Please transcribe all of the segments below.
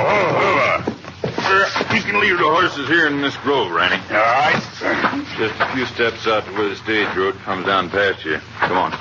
You can leave the horses here in this grove, Ranny. All right. Just a few steps out to where the stage road comes down past you. Come on.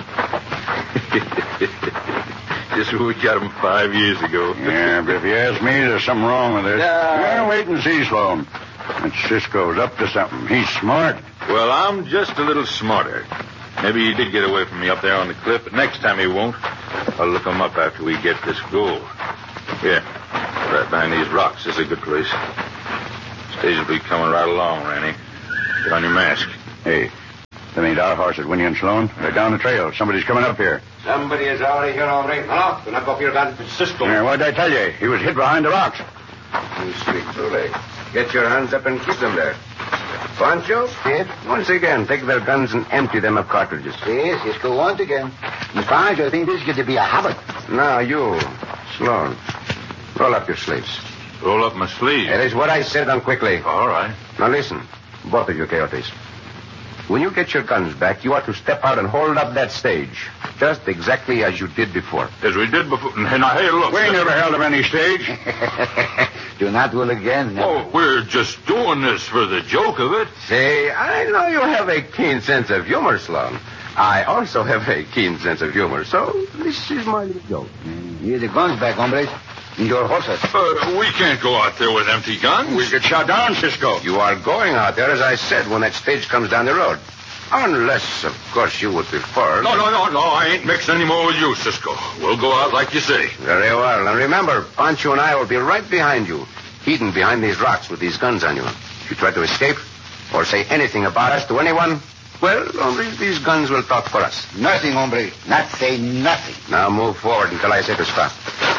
Just where we got him 5 years ago. Yeah, but if you ask me, there's something wrong with this. Yeah, wait and see, Sloan. That Cisco's up to something. He's smart. Well, I'm just a little smarter. Maybe he did get away from me up there on the cliff, but next time he won't. I'll look him up after we get this gold. Here, right behind these rocks. This is a good place. Stage will be coming right along, Ranny. Get on your mask. Hey, that ain't our horses, Winnie and Sloan. They're down the trail. Somebody's coming up here. Somebody is already here, hombre. Hello? Do not go up your gun. Cisco. Yeah, what did I tell you? He was hit behind the rocks. You speak too late. Get your hands up and keep them there. Pancho? Yes? Once again, take their guns and empty them of cartridges. Yes, Cisco, once again. In fact, I think this is going to be a habit. Now, you, Sloan, roll up your sleeves. Roll up my sleeve. That is what I said on quickly. All right. Now, listen, both of you coyotes. When you get your guns back, you ought to step out and hold up that stage. Just exactly as you did before. As we did before. Now, hey, look. We never held up any stage. Do not will again. Oh, we're just doing this for the joke of it. Say, I know you have a keen sense of humor, Sloan. I also have a keen sense of humor, so this is my little joke. Here the guns back, hombres. And your horses. We can't go out there with empty guns. We get shot down, Cisco. You are going out there, as I said, when that stage comes down the road. Unless, of course, you would prefer... No. I ain't mixing any more with you, Cisco. We'll go out like you say. Very well. And remember, Pancho and I will be right behind you, hidden behind these rocks with these guns on you. If you try to escape or say anything about us to anyone, well, hombre, these guns will talk for us. Nothing, hombre. Not say nothing. Now move forward until I say to stop.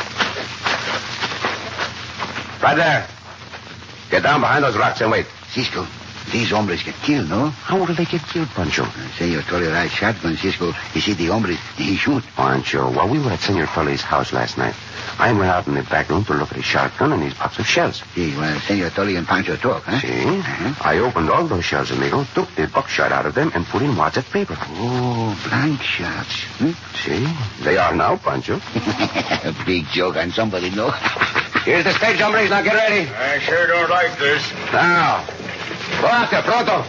Right there. Get down behind those rocks and wait. Cisco, these hombres get killed, no? How will they get killed, Pancho? Senor Tully ride shotgun, Cisco. You see the hombres, he shoot. Pancho, while we were at Senor Tully's house last night, I went out in the back room to look at his shotgun and his box of shells. See, well, Senor Tully and Pancho talk, huh? See? I opened all those shells, amigo, took the buckshot out of them, and put in wads of paper. Oh, blank shots. See? They are now, Pancho. A big joke on somebody, no? Here's the stage, hombres. Now get ready. I sure don't like this. Now, go out there, pronto.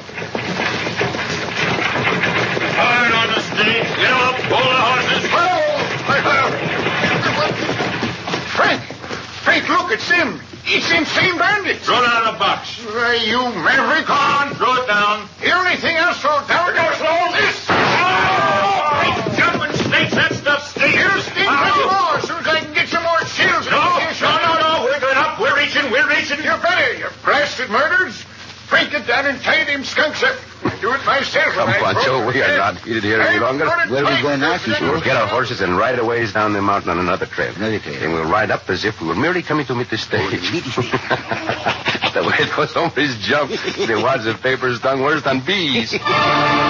Hard on the stage. Get up. Pull the horses. Frank, look, it's him. It's them same bandits. Throw it out of the box. You maverick. Come on, throw it down. Hear anything else, throw it down. Go slow. This. Hey, jumping snakes, that stuff stinks. Here's Steve plenty more. As soon as I can get some more shields. No. We're going up. We're reaching. You better, you blasted murderers. Frank, get down and tie them skunks up. I do it myself. Come, Pancho. We are not needed here any longer. Where are we going now, Cisco? We'll get our horses and ride a ways down the mountain on another trail. Another trail. And we'll ride up as if we were merely coming to meet the stage. The way those hombres jump, the wads of paper stung worse than bees.